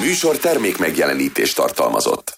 műsor termék megjelenítést tartalmazott.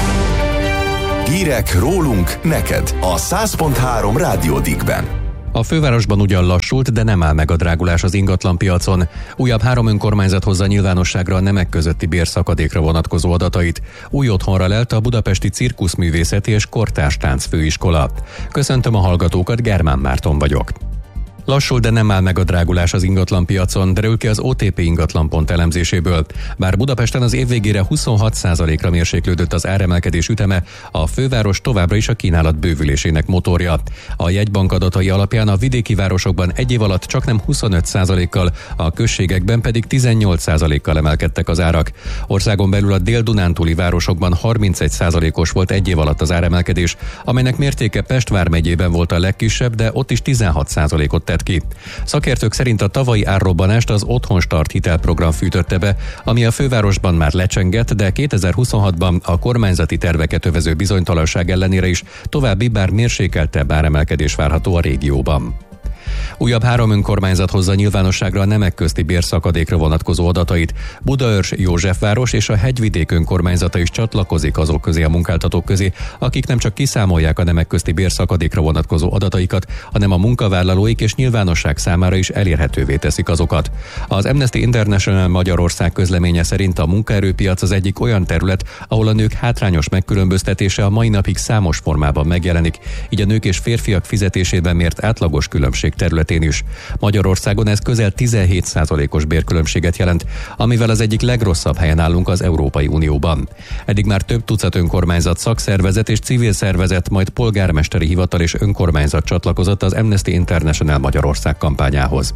Hírek rólunk neked a 100.3 Rádió Dickben. A fővárosban ugyan lassult, de nem áll meg a drágulás az ingatlanpiacon. Újabb 3 önkormányzat hozza nyilvánosságra a nemek közötti bérszakadékra vonatkozó adatait. Új otthonra lelt a Budapesti Cirkuszművészeti és Kortárs Tánc Főiskola. Köszöntöm a hallgatókat, Germán Márton vagyok. Lassul, de nem áll meg a drágulás az ingatlanpiacon, derül ki az OTP ingatlanpont elemzéséből. Bár Budapesten az év végére 26%-ra mérséklődött az áremelkedés üteme, a főváros továbbra is a kínálat bővülésének motorja. A jegybank adatai alapján a vidéki városokban egy év alatt csaknem 25%-kal, a községekben pedig 18%-kal emelkedtek az árak. Országon belül a dél-dunántúli városokban 31%-os volt egy év alatt az áremelkedés, amelynek mértéke Pest vármegyében volt a legkisebb, de ott is 16%-ot tett ki. Szakértők szerint a tavalyi árrobbanást az Otthonstart hitelprogram fűtötte be, ami a fővárosban már lecsengett, de 2026-ban a kormányzati terveket övező bizonytalanság ellenére is további, bár mérsékeltebb áremelkedés várható a régióban. Újabb 3 önkormányzat hozza nyilvánosságra a nemek közti bérszakadékra vonatkozó adatait. Budaörs, Józsefváros és a Hegyvidék önkormányzata is csatlakozik azok közé, a munkáltatók közé, akik nem csak kiszámolják a nemek közti bérszakadékra vonatkozó adataikat, hanem a munkavállalóik és nyilvánosság számára is elérhetővé teszik azokat. Az Amnesty International Magyarország közleménye szerint a munkaerőpiac az egyik olyan terület, ahol a nők hátrányos megkülönböztetése a mai napig számos formában megjelenik, így a nők és férfiak fizetésében mért átlagos különbség területén is. Magyarországon ez közel 17%-os bérkülönbséget jelent, amivel az egyik legrosszabb helyen állunk az Európai Unióban. Eddig már több tucat önkormányzat, szakszervezet és civil szervezet, majd polgármesteri hivatal és önkormányzat csatlakozott az Amnesty International Magyarország kampányához.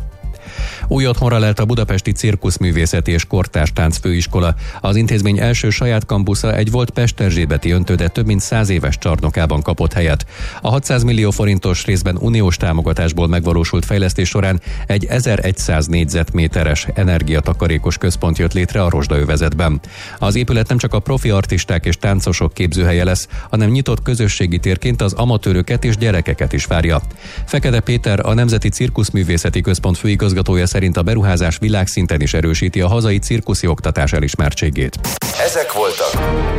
Új otthonra lelt a Budapesti Cirkuszművészeti és Kortárs Tánc Főiskola. Az intézmény első saját kampusza egy volt Pesterzsébeti öntőde több mint 100 éves csarnokában kapott helyet. A 600 millió forintos részben uniós támogatásból megvalósult fejlesztés során egy 1100 négyzetméteres energiatakarékos központ jött létre a rozsdaövezetben. Az épület nem csak a profi artisták és táncosok képzőhelye lesz, hanem nyitott közösségi térként az amatőröket és gyerekeket is várja. Fekete Péter, a Nemzeti Cirkuszművészeti Központ főigazgatója szerint a beruházás világszinten is erősíti a hazai cirkuszi oktatás elismertségét. Ezek voltak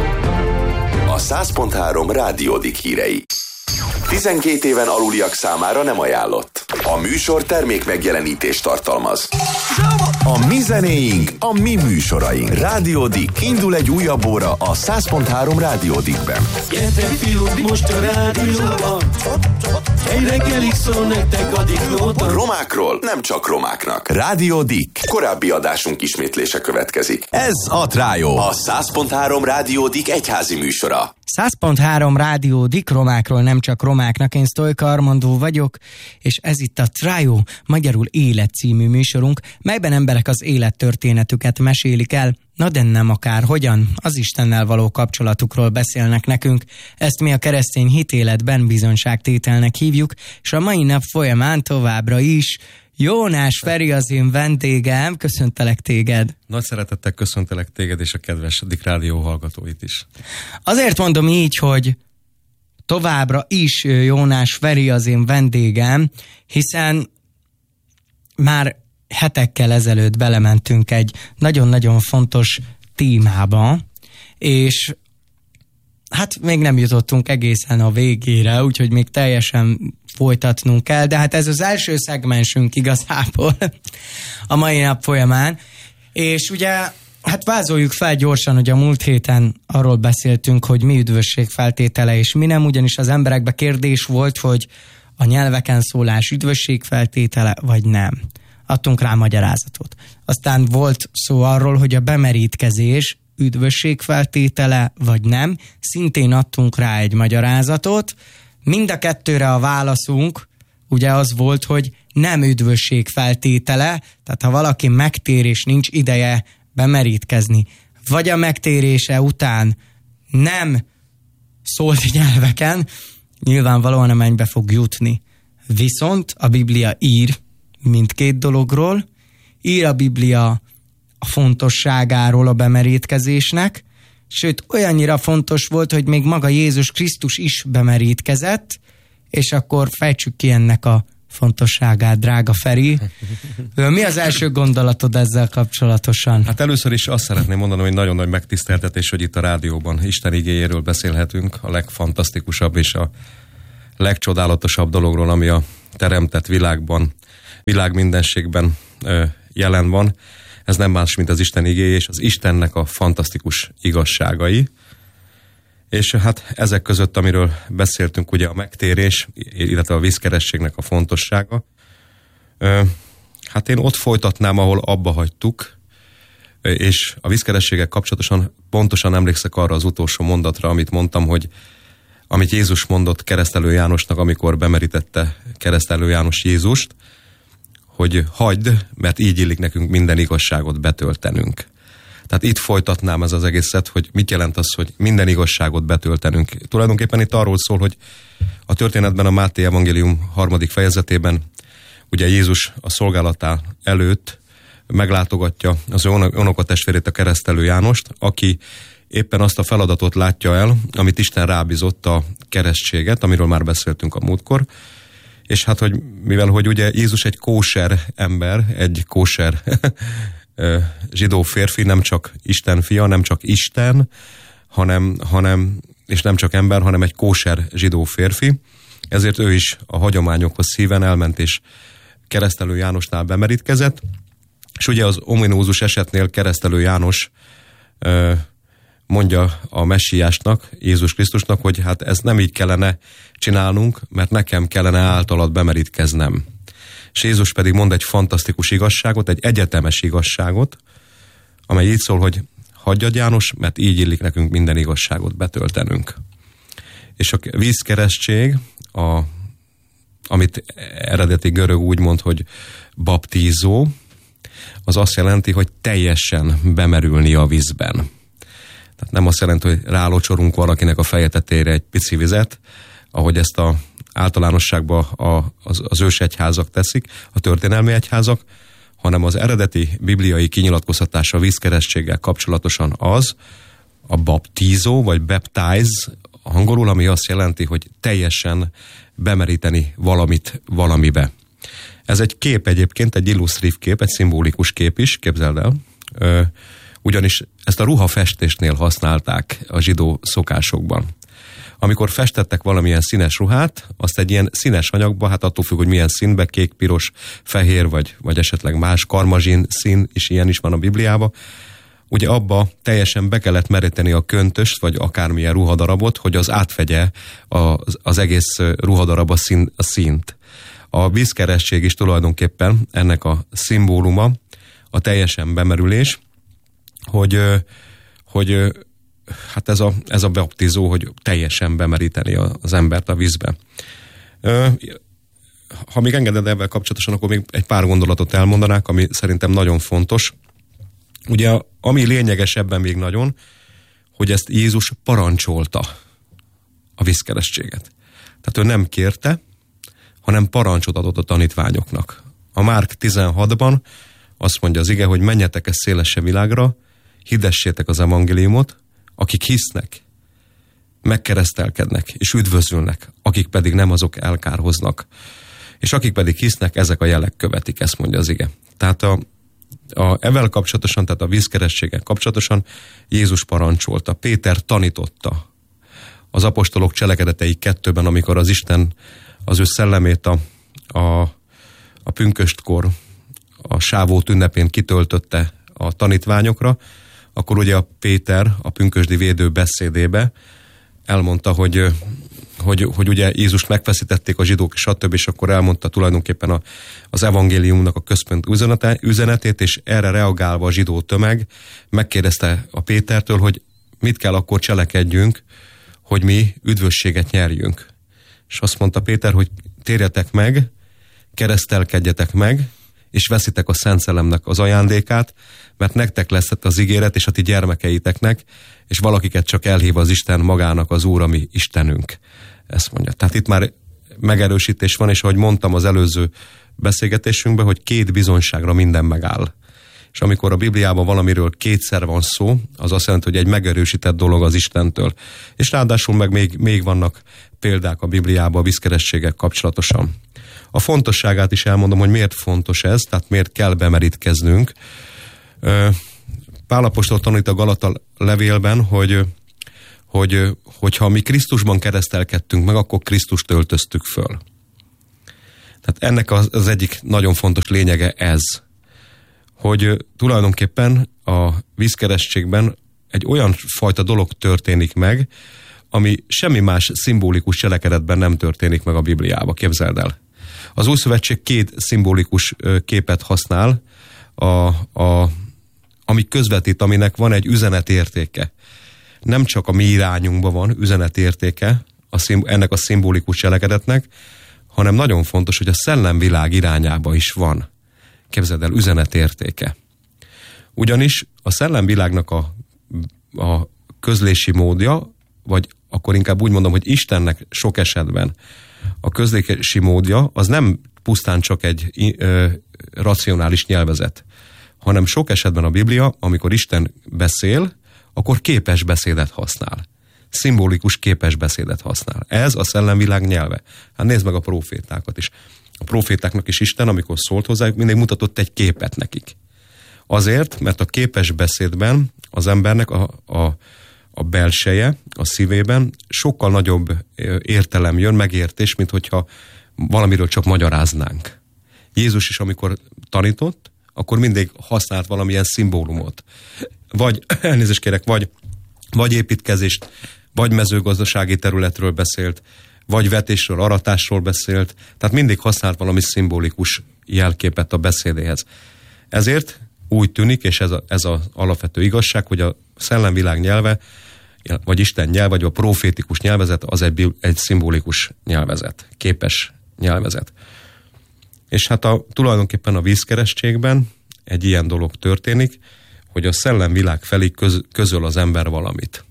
a 100.3 Rádió Dick hírei. 12 éven aluliak számára nem ajánlott. A műsor termék megjelenítést tartalmaz. A mi zenéink, a mi műsoraink. Rádió Dick. Indul egy újabb óra a 100.3 Rádió Dickben. Gyertek fiúk, most a rádióban. Egy reggelig szól nektek a Dickóban. Romákról nem csak romáknak. Rádió Dick. Korábbi adásunk ismétlése következik. Ez a Trájó. A 100.3 Rádió Dick egyházi műsora. 100.3 Rádió Dick, romákról nem csak romáknak. Én Sztojka Armandó vagyok, és ez itt a Trájó, magyarul Élet című műsorunk, melyben emberek az élettörténetüket mesélik el, na de nem akár hogyan, az Istennel való kapcsolatukról beszélnek nekünk. Ezt mi a keresztény hitéletben bizonyságtételnek hívjuk, és a mai nap folyamán továbbra is Jónás Feri az én vendégem, köszöntelek téged. Nagy szeretettel köszöntelek téged és a kedves Dick Rádió hallgatóit is. Azért mondom így, hogy továbbra is Jónás Feri az én vendégem, hiszen már hetekkel ezelőtt belementünk egy nagyon-nagyon fontos témába, és hát még nem jutottunk egészen a végére, úgyhogy még teljesen folytatnunk kell, de hát ez az első szegmensünk igazából a mai nap folyamán, és ugye hát vázoljuk fel gyorsan, hogy a múlt héten arról beszéltünk, hogy mi üdvösség feltétele és mi nem, ugyanis az emberekbe kérdés volt, hogy a nyelveken szólás üdvösség feltétele, vagy nem. Adtunk rá magyarázatot. Aztán volt szó arról, hogy a bemerítkezés üdvösség feltétele, vagy nem. Szintén adtunk rá egy magyarázatot. Mind a kettőre a válaszunk ugye az volt, hogy nem üdvösség feltétele, tehát ha valaki megtér és nincs ideje bemerítkezni, vagy a megtérése után nem szólt nyelveken, nyilvánvalóan a mennybe fog jutni. Viszont a Biblia ír mindkét dologról, ír a Biblia a fontosságáról a bemerítkezésnek, sőt olyannyira fontos volt, hogy még maga Jézus Krisztus is bemerítkezett, és akkor fejtsük ki ennek a fontosságát, drága Feri. Mi az első gondolatod ezzel kapcsolatosan? Hát először is azt szeretném mondani, hogy nagyon nagy megtiszteltetés, hogy itt a rádióban Isten igéjéről beszélhetünk, a legfantasztikusabb és a legcsodálatosabb dologról, ami a teremtett világban, világmindenségben jelen van. Ez nem más, mint az Isten igéje és az Istennek a fantasztikus igazságai. És hát ezek között, amiről beszéltünk, ugye a megtérés, illetve a vízkerességnek a fontossága. Hát én ott folytatnám, ahol abba hagytuk, és a vízkerességgel kapcsolatosan pontosan emlékszek arra az utolsó mondatra, amit mondtam, hogy amit Jézus mondott Keresztelő Jánosnak, amikor bemerítette Keresztelő János Jézust, hogy hagyd, mert így illik nekünk minden igazságot betöltenünk. Tehát itt folytatnám ez az egészet, hogy mit jelent az, hogy minden igazságot betöltenünk. Tulajdonképpen itt arról szól, hogy a történetben a Máté evangélium 3. fejezetében ugye Jézus a szolgálatá előtt meglátogatja az ő unokatestvérét, a Keresztelő Jánost, aki éppen azt a feladatot látja el, amit Isten rábízott, a keresztséget, amiről már beszéltünk a múltkor. És hát, hogy mivel hogy ugye Jézus egy kóser ember, egy kóser zsidó férfi, nem csak Isten fia, nem csak Isten, hanem és nem csak ember, hanem egy kóser zsidó férfi. Ezért ő is a hagyományokhoz szíven elment, és Keresztelő Jánosnál bemerítkezett. És ugye az ominózus esetnél Keresztelő János mondja a messiásnak, Jézus Krisztusnak, hogy hát ez nem így kellene csinálnunk, mert nekem kellene általad bemerítkeznem. És Jézus pedig mond egy fantasztikus igazságot, egy egyetemes igazságot, amely így szól, hogy hagyjad János, mert így illik nekünk minden igazságot betöltenünk. És a vízkeresztség, amit eredeti görög úgy mond, hogy baptízó, az azt jelenti, hogy teljesen bemerülni a vízben. Tehát nem azt jelenti, hogy rálocsorunk valakinek a feje tetejére egy pici vizet, ahogy ezt a általánosságban az ősegyházak teszik, a történelmi egyházak, hanem az eredeti bibliai kinyilatkoztatás a vízkeresztséggel kapcsolatosan az, a baptízó, vagy baptize angolul, ami azt jelenti, hogy teljesen bemeríteni valamit valamibe. Ez egy kép egyébként, egy illusztrív kép, egy szimbolikus kép is, képzeld el, ugyanis ezt a ruhafestésnél használták a zsidó szokásokban. Amikor festettek valamilyen színes ruhát, azt egy ilyen színes anyagba, hát attól függ, hogy milyen színbe, kék, piros, fehér, vagy esetleg más, karmazsin szín is, ilyen is van a Bibliában, ugye abba teljesen be kellett meríteni a köntöst, vagy akármilyen ruhadarabot, hogy az átvegye az egész ruhadarab a színt. A vízkeresztség is tulajdonképpen ennek a szimbóluma, a teljesen bemerülés, hogy hát ez a baptizó, hogy teljesen bemeríteni az embert a vízbe. Ha még engeded ebben kapcsolatosan, akkor még egy pár gondolatot elmondanák, ami szerintem nagyon fontos. Ugye, ami lényeges ebben még nagyon, hogy ezt Jézus parancsolta, a vízkeresztséget. Tehát ő nem kérte, hanem parancsot adott a tanítványoknak. A Márk 16-ban azt mondja az ige, hogy menjetek ezt szélesebb világra, hirdessétek az evangéliumot, akik hisznek, megkeresztelkednek és üdvözülnek, akik pedig nem, azok elkárhoznak. És akik pedig hisznek, ezek a jelek követik, ezt mondja az ige. Tehát ezzel kapcsolatosan, tehát a vízkeresztséggel kapcsolatosan Jézus parancsolta, Péter tanította az apostolok cselekedetei 2-ben, amikor az Isten az ő szellemét a pünköstkor, a sávót ünnepén kitöltötte a tanítványokra, akkor ugye a Péter a pünkösdi védő beszédébe elmondta, hogy ugye Jézust megfeszítették a zsidók, stb., és akkor elmondta tulajdonképpen az evangéliumnak a központ üzenetét, és erre reagálva a zsidó tömeg megkérdezte a Pétertől, hogy mit kell akkor cselekedjünk, hogy mi üdvösséget nyerjünk. És azt mondta Péter, hogy térjetek meg, keresztelkedjetek meg, és veszitek a Szent Szellemnek az ajándékát, mert nektek lesz az ígéret, és a ti gyermekeiteknek, és valakiket csak elhív az Isten magának az Úr, ami Istenünk. Ezt mondja. Tehát itt már megerősítés van, és ahogy mondtam az előző beszélgetésünkben, hogy 2 bizonyságra minden megáll. És amikor a Bibliában valamiről kétszer van szó, az azt jelenti, hogy egy megerősített dolog az Istentől. És ráadásul meg még vannak példák a Bibliában a vízkeresztséggel kapcsolatosan. A fontosságát is elmondom, hogy miért fontos ez, tehát miért kell bemerítkeznünk. Pál apostol tanít a Galata levélben, hogyha mi Krisztusban keresztelkedtünk meg, akkor Krisztust öltöztük föl. Tehát ennek az egyik nagyon fontos lényege ez, hogy tulajdonképpen a vízkeresztségben egy olyan fajta dolog történik meg, ami semmi más szimbolikus cselekedetben nem történik meg a Bibliába, képzeld el. Az Új Szövetség két szimbolikus képet használ, ami közvetít, aminek van egy üzenetértéke. Nem csak a mi irányunkban van üzenetértéke ennek a szimbolikus cselekedetnek, hanem nagyon fontos, hogy a szellemvilág irányába is van. Képzeld el, üzenetértéke. Ugyanis a szellemvilágnak a közlési módja, vagy akkor inkább úgy mondom, hogy Istennek sok esetben a közlési módja, az nem pusztán csak egy racionális nyelvezet, hanem sok esetben a Biblia, amikor Isten beszél, akkor képes beszédet használ. Szimbolikus képes beszédet használ. Ez a szellemvilág nyelve. Hát nézd meg a profétákat is. A profétáknak is Isten, amikor szólt hozzájuk, mindig mutatott egy képet nekik. Azért, mert a képes beszédben az embernek a belseje, a szívében sokkal nagyobb értelem jön, megértés, mint hogyha valamiről csak magyaráznánk. Jézus is, amikor tanított, akkor mindig használt valamilyen szimbólumot. Vagy, elnézést kérek, vagy építkezést, vagy mezőgazdasági területről beszélt, vagy vetésről, aratásról beszélt, tehát mindig használt valami szimbolikus jelképet a beszédéhez. Ezért úgy tűnik, és ez az alapvető igazság, hogy a szellemvilág nyelve, vagy Isten nyelv, vagy a profétikus nyelvezet, az egy szimbolikus nyelvezet, képes nyelvezet. És hát tulajdonképpen a vízkeresztségben egy ilyen dolog történik, hogy a szellemvilág felé közöl az ember valamit.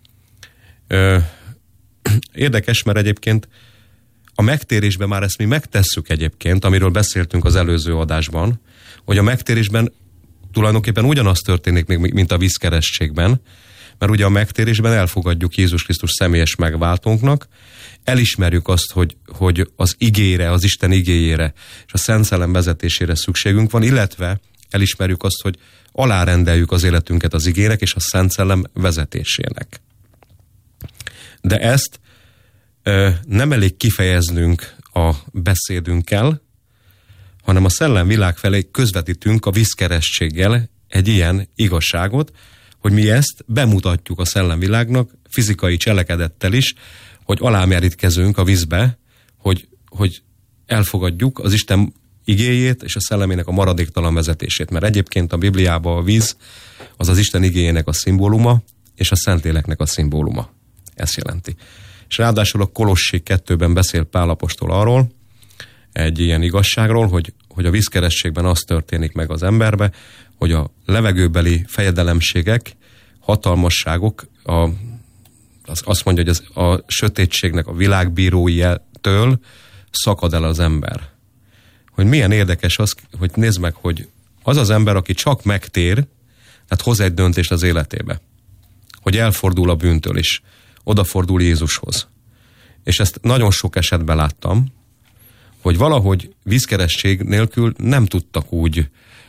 Érdekes, mert egyébként a megtérésben már ezt mi megtesszük egyébként, amiről beszéltünk az előző adásban, hogy a megtérésben tulajdonképpen ugyanaz történik még, mint a vízkeresztségben, mert ugye a megtérésben elfogadjuk Jézus Krisztus személyes megváltónknak, elismerjük azt, hogy az igére, az Isten igéjére és a Szent Szellem vezetésére szükségünk van, illetve elismerjük azt, hogy alárendeljük az életünket az igének és a Szent Szellem vezetésének. De ezt nem elég kifejeznünk a beszédünkkel, hanem a szellemvilág felé közvetítünk a vízkeresztséggel egy ilyen igazságot, hogy mi ezt bemutatjuk a szellemvilágnak fizikai cselekedettel is, hogy alámerítkezünk a vízbe, hogy elfogadjuk az Isten igéjét és a szellemének a maradéktalan vezetését. Mert egyébként a Bibliában a víz az az Isten igéjének a szimbóluma, és a Szentléleknek a szimbóluma. Ezt jelenti. És ráadásul a Kolossé 2-ben beszél Pál apostol arról, egy ilyen igazságról, hogy a vízkeresztségben az történik meg az emberbe, hogy a levegőbeli fejedelemségek, hatalmasságok, azt mondja, hogy a sötétségnek a világbíróitől szakad el az ember. Hogy milyen érdekes az, hogy nézd meg, hogy az az ember, aki csak megtér, tehát hoz egy döntést az életébe, hogy elfordul a bűntől is, odafordul Jézushoz. És ezt nagyon sok esetben láttam, hogy valahogy vízkeresztség nélkül nem tudtak úgy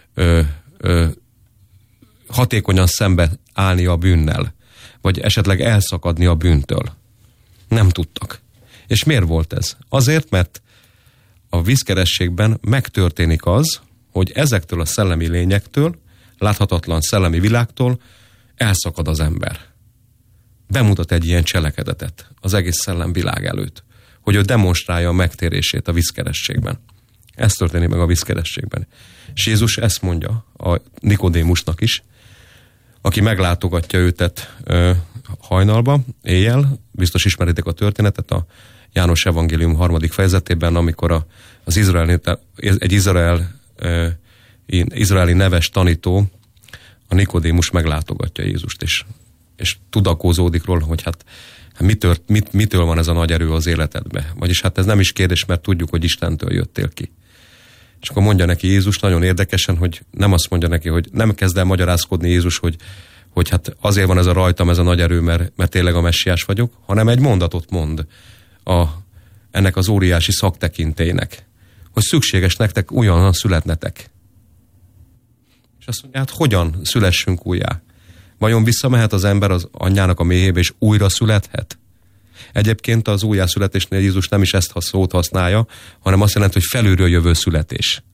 hatékonyan szembe állni a bűnnel, vagy esetleg elszakadni a bűntől. Nem tudtak. És miért volt ez? Azért, mert a vízkeresztségben megtörténik az, hogy ezektől a szellemi lényektől, láthatatlan szellemi világtól elszakad az ember. Bemutat egy ilyen cselekedetet az egész szellemvilág előtt, hogy ő demonstrálja a megtérését a vízkeresztségben. Ez történik meg a vízkeresztségben. És Jézus ezt mondja a Nikodémusnak is, aki meglátogatja őtet hajnalba, éjjel, biztos ismeritek a történetet a János evangélium 3. fejezetében, amikor egy izraeli neves tanító, a Nikodémus meglátogatja Jézust, és tudakozódik róla, hogy hát mitől van ez a nagy erő az életedbe. Vagyis hát ez nem is kérdés, mert tudjuk, hogy Istentől jöttél ki. És akkor mondja neki Jézus nagyon érdekesen, hogy nem azt mondja neki, hogy nem kezd el magyarázkodni Jézus, hogy hát azért van ez a rajtam, ez a nagy erő, mert tényleg a messiás vagyok, hanem egy mondatot mond ennek az óriási szaktekintélynek, hogy szükséges nektek újonnan születnetek. És azt mondja, hát hogyan szülessünk újjá? Vajon visszamehet az ember az anyjának a méhébe, és újra születhet? Egyébként az újjászületésnél Jézus nem is ezt a szót használja, hanem azt jelenti, hogy felülről jövő születés.